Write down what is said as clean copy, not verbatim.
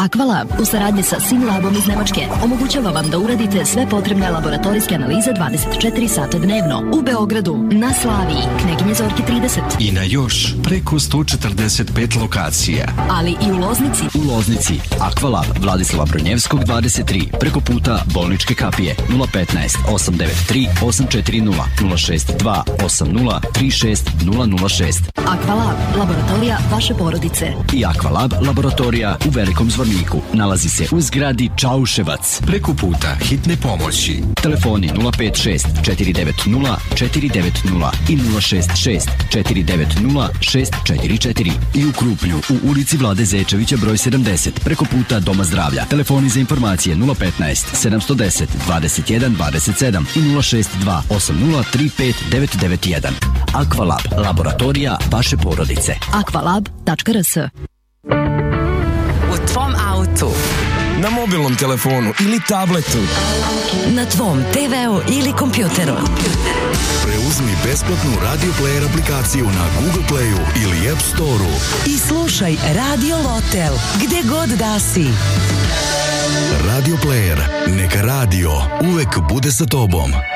Aqualab u saradnji sa Simlabom iz Nemačke omogućava vam da uradite sve potrebne laboratorijske analize 24 sata dnevno u Beogradu, na Slaviji, Kneginje Zorki 30 i na još preko 145 lokacija. Ali i u Loznici. U Loznici Aqualab Vladislava Brojnjevskog 23 preko puta Bolničke kapije 015 893 840 062 80 36 006. Aqualab, laboratorija vaše porodice. I Aqualab laboratorija u Velikom Zvorniku. Nalazi se u zgradi Čauševac. Preko puta hitne pomoći. Telefoni 056 490 490 i 066 490 644. I u Krupnju u ulici Vlade Zečevića broj 70 preko puta Doma zdravlja. Telefoni za informacije 015 710 21 27 i 062 80 35 991. Aqualab, laboratorija vaše porodice. Aqualab.rs. U tvom autu, na mobilnom telefonu ili tabletu, na tvom TV-u ili kompjuteru. Preuzmi besplatnu Radio Player aplikaciju na Google Playu ili App Storeu I slušaj Radio Lotel gde god da si. Radio Player, neka radio uvek bude sa tobom.